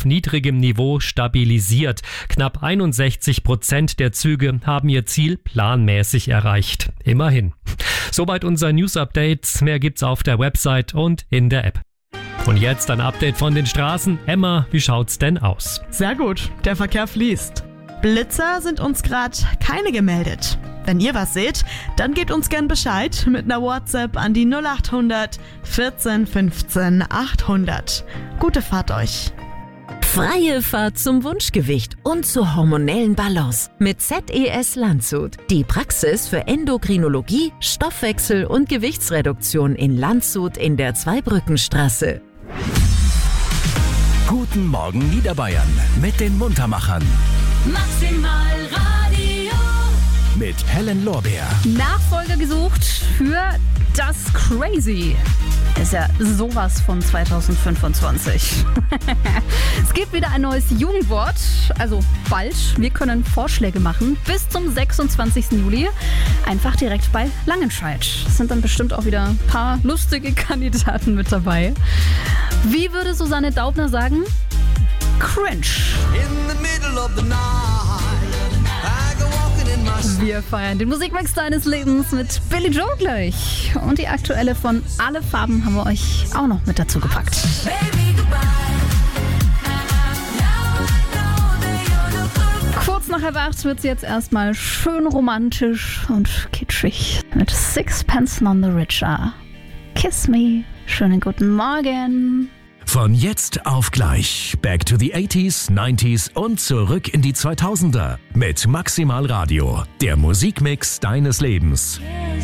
niedrigem Niveau stabilisiert. Knapp 61% der Züge haben ihr Ziel planmäßig erreicht. Immerhin. Soweit unser News-Update. Mehr gibt's auf der Website und in der App. Und jetzt ein Update von den Straßen. Emma, wie schaut's denn aus? Sehr gut, der Verkehr fließt. Blitzer sind uns gerade keine gemeldet. Wenn ihr was seht, dann gebt uns gern Bescheid mit einer WhatsApp an die 0800 14 15 800. Gute Fahrt euch. Freie Fahrt zum Wunschgewicht und zur hormonellen Balance mit ZES Landshut. Die Praxis für Endokrinologie, Stoffwechsel und Gewichtsreduktion in Landshut in der Zweibrückenstraße. Guten Morgen Niederbayern mit den Muntermachern. Maximal Radio. Mit Helen Lorbeer. Nachfolger gesucht für das Crazy. Ist ja sowas von 2025. Es gibt wieder ein neues Jugendwort, also bald. Wir können Vorschläge machen bis zum 26. Juli. Einfach direkt bei Langenscheidt. Es sind dann bestimmt auch wieder ein paar lustige Kandidaten mit dabei. Wie würde Susanne Daubner sagen? Cringe. Wir feiern den Musikmix deines Lebens mit Billy Joe gleich. Und die aktuelle von Alle Farben haben wir euch auch noch mit dazu gepackt. Kurz nach 8 wird es jetzt erstmal schön romantisch und kitschig mit Sixpence None the Richer. Kiss me. Schönen guten Morgen. Von jetzt auf gleich. Back to the 80s, 90s und zurück in die 2000er. Mit Maximal Radio. Der Musikmix deines Lebens.